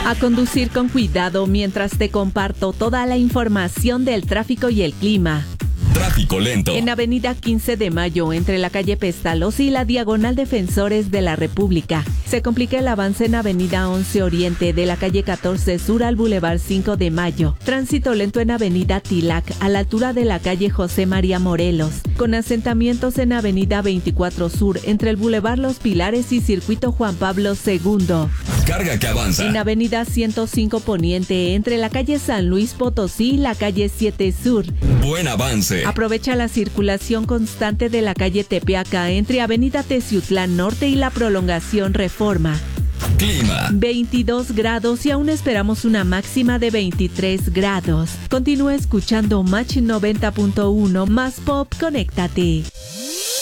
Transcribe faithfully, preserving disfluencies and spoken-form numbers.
A conducir con cuidado mientras te comparto toda la información del tráfico y el clima. Tráfico lento. En Avenida quince de Mayo, entre la calle Pestalozzi y la Diagonal Defensores de la República, se complica el avance en Avenida once Oriente, de la calle catorce Sur al Boulevard cinco de Mayo. Tránsito lento en Avenida Tilac, a la altura de la calle José María Morelos, con asentamientos en Avenida veinticuatro Sur, entre el Boulevard Los Pilares y Circuito Juan Pablo segundo. Carga que avanza. En Avenida ciento cinco Poniente, entre la calle San Luis Potosí y la calle siete Sur. Buen avance. Aprovecha la circulación constante de la calle Tepeaca entre Avenida Teciutlán Norte y la prolongación Reforma. Clima. veintidós grados y aún esperamos una máxima de veintitrés grados. Continúa escuchando Match noventa punto uno, más pop, conéctate.